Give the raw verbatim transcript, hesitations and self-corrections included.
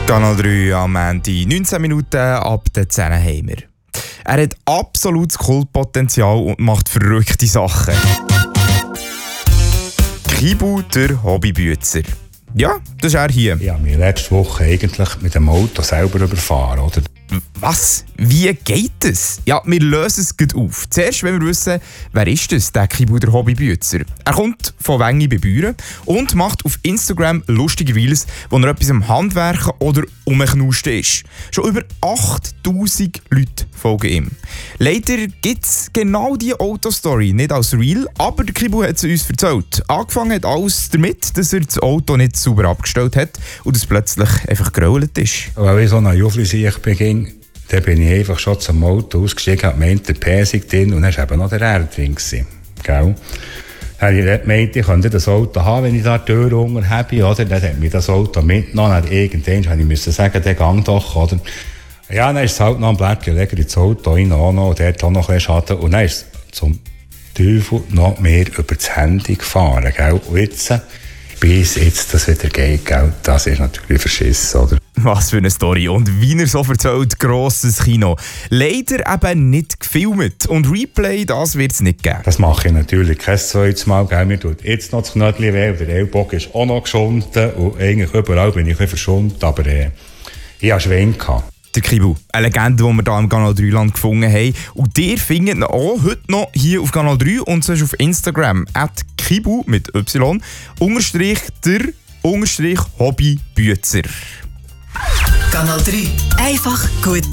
Kanal drei am Ende, neunzehn Minuten ab der zehn haben wir. Er hat absolutes Kultpotenzial und macht verrückte Sachen. Kibu, der Hobbybüzer. Ja, das ist er hier. Ich habe mich letzte Woche eigentlich mit dem Auto selber überfahren, oder? Was? Wie geht es? Ja, wir lösen es gleich auf. Zuerst wollen wir wissen, wer ist das, der Kibu, der Hobbybüzer? Er kommt von Wengi bei Büren und macht auf Instagram lustige Reels, wo er etwas am Handwerken oder umknusten ist. Schon über achttausend Leute folgen ihm. Leider gibt es genau diese Autostory nicht als Reel, aber der Kibu hat sie uns erzählt. Angefangen hat alles damit, dass er das Auto nicht sauber abgestellt hat und es plötzlich einfach gerollt ist. Weil ich so ein Jufli-Sieg bin, dann bin ich einfach schon zum Auto ausgestiegen, habe gemeint, der P S drin und dann war eben noch der R drin. Gell? Dann habe ich gemeint, ich könnte das Auto haben, wenn ich da die Tür runter habe, oder? Dann hat mich das Auto mitgenommen, dann irgendwann musste ich sagen, der Gang doch, oder? Ja, dann ist es halt noch ein Blättchenleger ins Auto rein, auch noch, und der hat auch noch ein bisschen Schaden. Und dann ist es zum Teufel noch mehr über das Handy gefahren, gell? Und jetzt, bis jetzt das wieder geht, gell? Das ist natürlich verschissen, oder? Was für eine Story. Und wie er so erzählt, grosses Kino. Leider eben nicht gefilmt. Und Replay, das wird es nicht geben. Das mache ich natürlich kein zweites Mal. Gell? Mir tut jetzt noch das Knödel weh, der Ellbogen ist auch noch geschunden. Und eigentlich überall bin ich ein bisschen verschwunden. Aber äh, ich hatte Schwein gehabt. Der Kibu, eine Legende, die wir hier im Kanal drei Land gefunden haben. Und ihr findet ihn auch heute noch hier auf Kanal drei und sonst auf Instagram. at Kibu mit Y, unterstrich der, unterstrich Hobbybüzer. Kanal drei. Einfach gut.